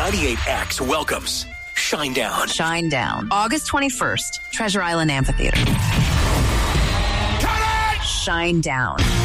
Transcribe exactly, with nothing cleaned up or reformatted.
ninety-eight X welcomes Shinedown. Shinedown. August twenty-first, Treasure Island Amphitheater. Shinedown.